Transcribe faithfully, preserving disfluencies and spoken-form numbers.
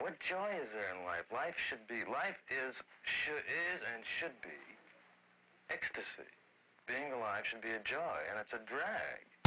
What joy is there in life? Life should be, life is, should, is and should be ecstasy. Being alive should be a joy, and it's a drag